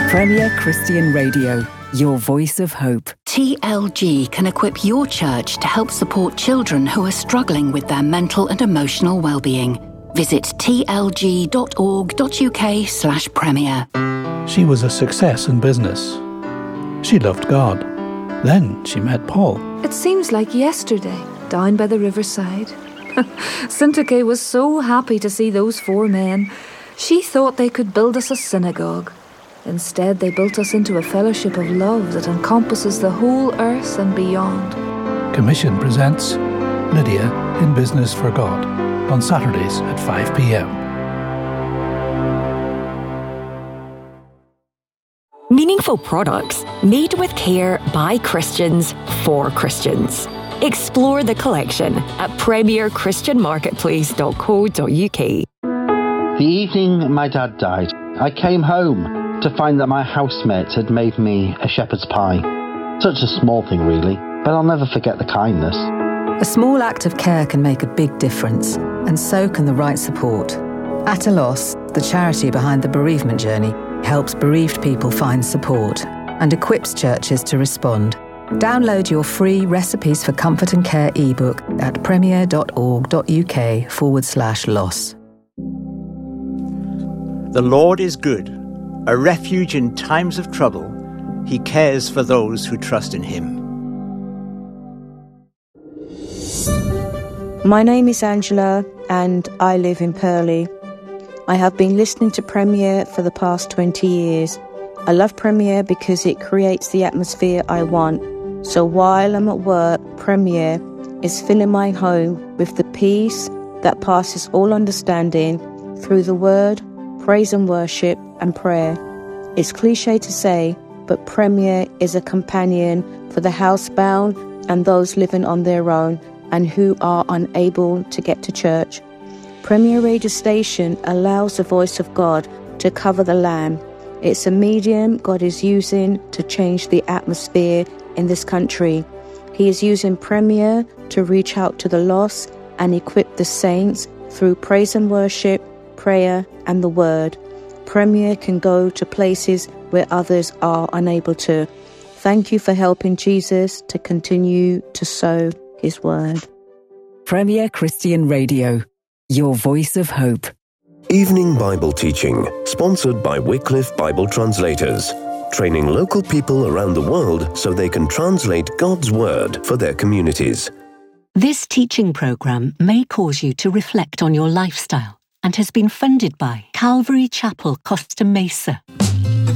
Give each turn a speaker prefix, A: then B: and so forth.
A: Premier Christian Radio, your voice of hope.
B: TLG can equip your church to help support children who are struggling with their mental and emotional well-being. Visit tlg.org.uk/premier.
C: She was a success in business. She loved God. Then she met Paul.
D: It seems like yesterday, down by the riverside. Syntyche was so happy to see those 4 men. She thought they could build us a synagogue. Instead, they built us into a fellowship of love that encompasses the whole earth and beyond.
C: Commission presents Lydia in Business for God on Saturdays at 5 p.m.
E: Meaningful products made with care by Christians for Christians. Explore the collection at premierchristianmarketplace.co.uk.
F: The evening my dad died, I came home to find that my housemate had made me a shepherd's pie. Such a small thing really, but I'll never forget the kindness.
G: A small act of care can make a big difference, and so can the right support. At a Loss, the charity behind the bereavement journey, helps bereaved people find support and equips churches to respond. Download your free Recipes for Comfort and Care ebook at premier.org.uk/loss.
H: The Lord is good, a refuge in times of trouble. He cares for those who trust in him.
I: My name is Angela and I live in Purley. I have been listening to Premier for the past 20 years. I love Premier because it creates the atmosphere I want. So while I'm at work, Premier is filling my home with the peace that passes all understanding through the word, praise and worship and prayer. It's cliche to say, but Premier is a companion for the housebound and those living on their own and who are unable to get to church. Premier Radio Station allows the voice of God to cover the land. It's a medium God is using to change the atmosphere in this country. He is using Premier to reach out to the lost and equip the saints through praise and worship, prayer and the word. Premier can go to places where others are unable to. Thank you for helping Jesus to continue to sow his word.
A: Premier Christian Radio, your voice of hope.
J: Evening Bible Teaching, sponsored by Wycliffe Bible Translators, training local people around the world so they can translate God's Word for their communities.
K: This teaching program may cause you to reflect on your lifestyle and has been funded by Calvary Chapel, Costa Mesa.